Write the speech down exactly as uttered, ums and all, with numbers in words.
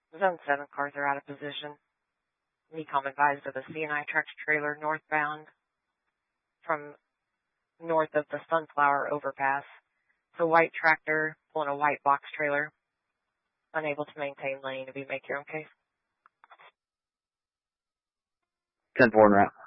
Zone seven cars are out of position. NECOM advised of a C and I truck trailer northbound from north of the Sunflower Overpass. It's a white tractor pulling a white box trailer. Unable to maintain lane. If you make your own case. ten four en route.